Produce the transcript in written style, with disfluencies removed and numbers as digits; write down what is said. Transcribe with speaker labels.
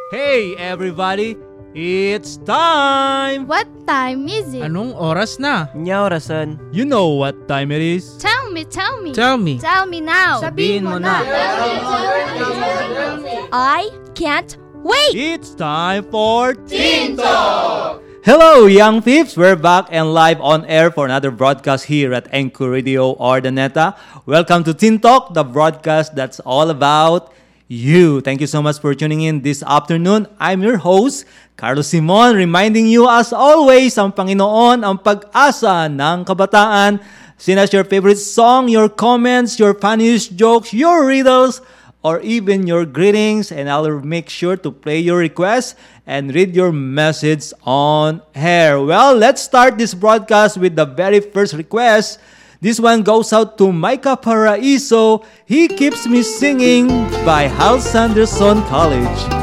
Speaker 1: Hey everybody, it's time!
Speaker 2: What time is it?
Speaker 3: Anong oras na?
Speaker 4: Nya orasan.
Speaker 1: You know what time it is?
Speaker 2: Tell me.
Speaker 3: Tell me.
Speaker 2: Tell me now.
Speaker 4: Sabihin mo na.
Speaker 2: I can't wait.
Speaker 1: It's time for Teen Talk! Hello, young peeps! We're back and live on air for another broadcast here at Anchor Radio Ordaneta. Welcome to Teen Talk, the broadcast that's all about you. Thank you so much for tuning in this afternoon. I'm your host, Carlos Simon, reminding you as always, ang Panginoon ang pag-asa ng kabataan. Send us your favorite song, your comments, your funniest jokes, your riddles, or even your greetings, and I'll make sure to play your requests and read your message on air. Well, let's start this broadcast with the very first request. This one goes out to Micah Paraiso. He Keeps Me Singing by Hal Sanderson College.